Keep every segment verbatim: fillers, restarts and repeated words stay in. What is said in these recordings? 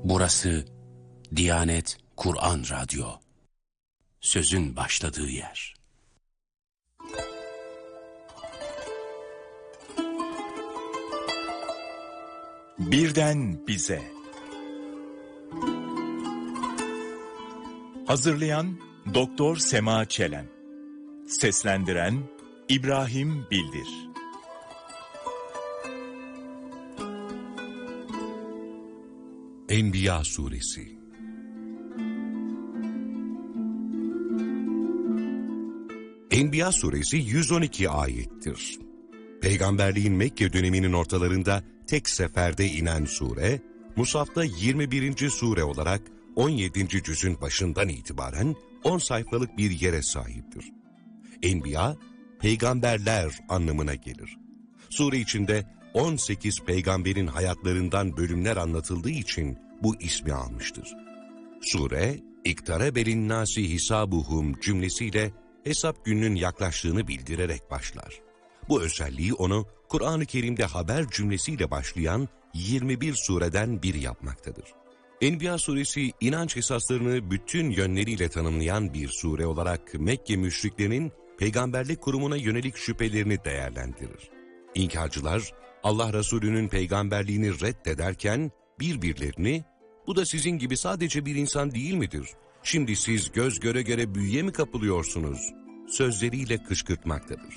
Burası Diyanet Kur'an Radyo. Sözün başladığı yer. Birden bize. Hazırlayan Doktor Sema Çelen. Seslendiren İbrahim Bildir. Enbiya Suresi. Enbiya Suresi yüz on iki ayettir. Peygamberliğin Mekke döneminin ortalarında tek seferde inen sure, Musaf'ta yirmi birinci sure olarak on yedinci cüzün başından itibaren on sayfalık bir yere sahiptir. Enbiya, peygamberler anlamına gelir. Sure içinde on sekiz peygamberin hayatlarından bölümler anlatıldığı için bu ismi almıştır. Sure, İktarebelin nâsi hisabuhum cümlesiyle hesap gününün yaklaştığını bildirerek başlar. Bu özelliği onu Kur'an-ı Kerim'de haber cümlesiyle başlayan yirmi bir sureden biri yapmaktadır. Enbiya suresi inanç esaslarını bütün yönleriyle tanımlayan bir sure olarak Mekke müşriklerinin peygamberlik kurumuna yönelik şüphelerini değerlendirir. İnkarcılar Allah Resulü'nün peygamberliğini reddederken birbirlerini "Bu da sizin gibi sadece bir insan değil midir? Şimdi siz göz göre göre büyüye mi kapılıyorsunuz?" sözleriyle kışkırtmaktadır.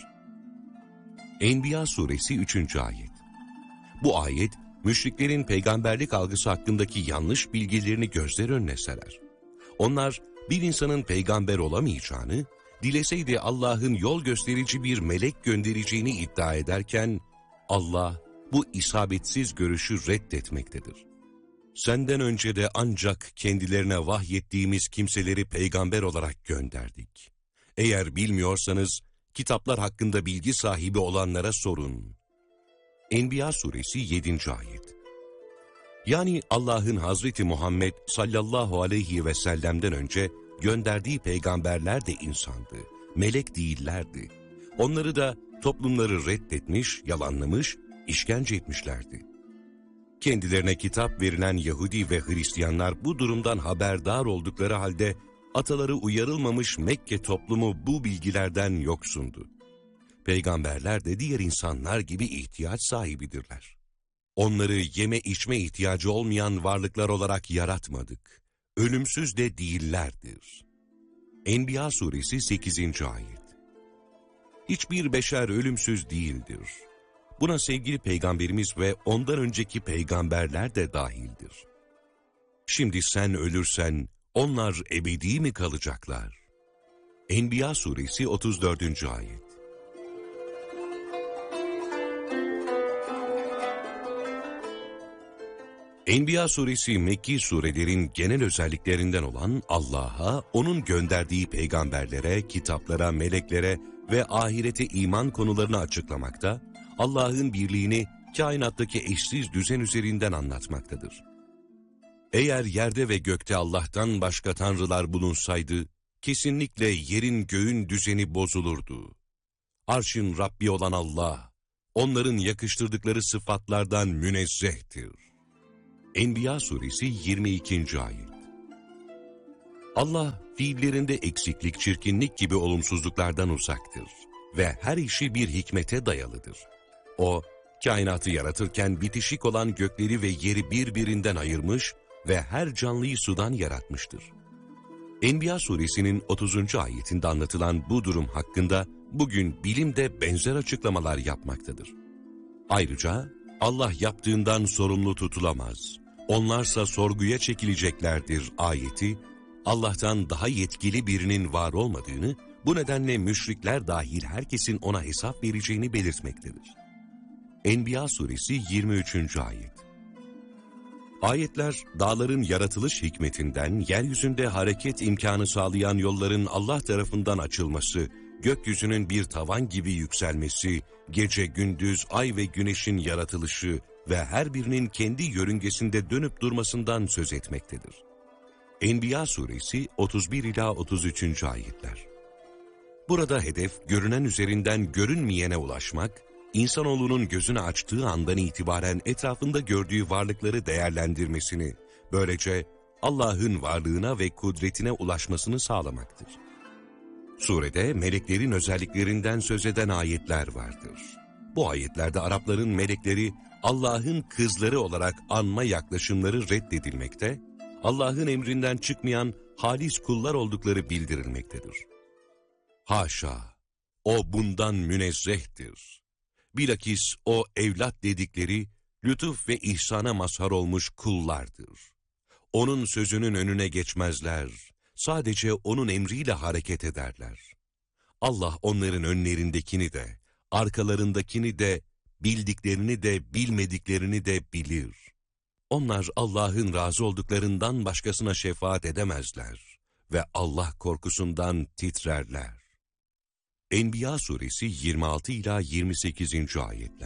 Enbiya suresi üçüncü ayet. Bu ayet, müşriklerin peygamberlik algısı hakkındaki yanlış bilgilerini gözler önüne serer. Onlar, bir insanın peygamber olamayacağını, dileseydi Allah'ın yol gösterici bir melek göndereceğini iddia ederken, Allah bu isabetsiz görüşü reddetmektedir. Senden önce de ancak kendilerine vahyettiğimiz kimseleri peygamber olarak gönderdik. Eğer bilmiyorsanız, kitaplar hakkında bilgi sahibi olanlara sorun. Enbiya suresi yedinci ayet. Yani Allah'ın Hazreti Muhammed sallallahu aleyhi ve sellem'den önce gönderdiği peygamberler de insandı, melek değillerdi. Onları da toplumları reddetmiş, yalanlamış, işkence etmişlerdi. Kendilerine kitap verilen Yahudi ve Hristiyanlar bu durumdan haberdar oldukları halde ataları uyarılmamış Mekke toplumu bu bilgilerden yoksundu. Peygamberler de diğer insanlar gibi ihtiyaç sahibidirler. Onları yeme içme ihtiyacı olmayan varlıklar olarak yaratmadık. Ölümsüz de değillerdir. Enbiya suresi sekizinci ayet. Hiçbir beşer ölümsüz değildir. Buna sevgili peygamberimiz ve ondan önceki peygamberler de dahildir. Şimdi sen ölürsen onlar ebedi mi kalacaklar? Enbiya suresi otuz dördüncü ayet. Enbiya suresi Mekki surelerin genel özelliklerinden olan Allah'a, onun gönderdiği peygamberlere, kitaplara, meleklere ve ahirete iman konularını açıklamakta, Allah'ın birliğini kainattaki eşsiz düzen üzerinden anlatmaktadır. Eğer yerde ve gökte Allah'tan başka tanrılar bulunsaydı, kesinlikle yerin göğün düzeni bozulurdu. Arşın Rabbi olan Allah, onların yakıştırdıkları sıfatlardan münezzehtir. Enbiya suresi yirmi ikinci ayet. Allah, fiillerinde eksiklik, çirkinlik gibi olumsuzluklardan uzaktır ve her işi bir hikmete dayalıdır. O, kainatı yaratırken bitişik olan gökleri ve yeri birbirinden ayırmış ve her canlıyı sudan yaratmıştır. Enbiya suresinin otuzuncu ayetinde anlatılan bu durum hakkında bugün bilim de benzer açıklamalar yapmaktadır. Ayrıca Allah yaptığından sorumlu tutulamaz, onlarsa sorguya çekileceklerdir ayeti, Allah'tan daha yetkili birinin var olmadığını, bu nedenle müşrikler dahil herkesin ona hesap vereceğini belirtmektedir. Enbiya suresi yirmi üçüncü ayet. Ayetler, dağların yaratılış hikmetinden, yeryüzünde hareket imkanı sağlayan yolların Allah tarafından açılması, gökyüzünün bir tavan gibi yükselmesi, gece gündüz ay ve güneşin yaratılışı ve her birinin kendi yörüngesinde dönüp durmasından söz etmektedir. Enbiya suresi otuz bir ila otuz üçüncü ayetler. Burada hedef, görünen üzerinden görünmeyene ulaşmak, insanoğlunun gözünü açtığı andan itibaren etrafında gördüğü varlıkları değerlendirmesini Böylece Allah'ın varlığına ve kudretine ulaşmasını sağlamaktır. Surede meleklerin özelliklerinden söz eden ayetler vardır. Bu ayetlerde Arapların melekleri Allah'ın kızları olarak anma yaklaşımları reddedilmekte, Allah'ın emrinden çıkmayan halis kullar oldukları bildirilmektedir. Haşa! O bundan münezzehtir. Bilakis o evlat dedikleri lütuf ve ihsana mazhar olmuş kullardır. Onun sözünün önüne geçmezler, sadece onun emriyle hareket ederler. Allah onların önlerindekini de, arkalarındakini de, bildiklerini de, bilmediklerini de bilir. Onlar Allah'ın razı olduklarından başkasına şefaat edemezler ve Allah korkusundan titrerler. Enbiya suresi yirmi altı ila yirmi sekizinci ayetler.